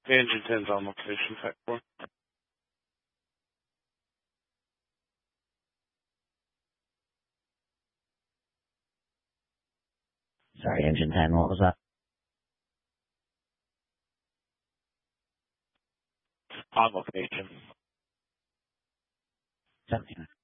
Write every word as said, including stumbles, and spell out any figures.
Engine ten's on location, Tech four. Sorry, Engine ten, what was that? On location. seventeen.